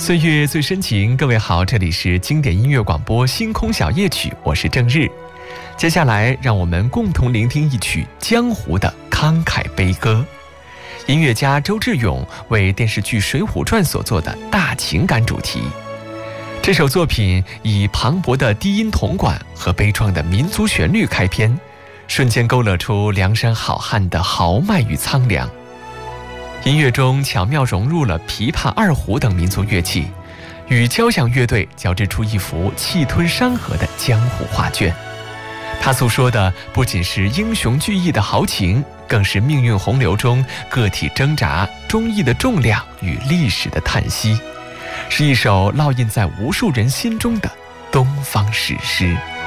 岁月最深情，各位好，这里是经典音乐广播星空小夜曲，我是郑日。接下来让我们共同聆听一曲江湖的慷慨悲歌。音乐家周志勇为电视剧《水浒传》所做的大情感主题。这首作品以磅礴的低音铜管和悲怆的民族旋律开篇，瞬间勾勒出梁山好汉的豪迈与苍凉。音乐中巧妙融入了琵琶、二胡等民族乐器，与交响乐队交织出一幅气吞山河的江湖画卷。它诉说的不仅是英雄聚义的豪情，更是命运洪流中个体挣扎、忠义的重量与历史的叹息，是一首烙印在无数人心中的东方史诗。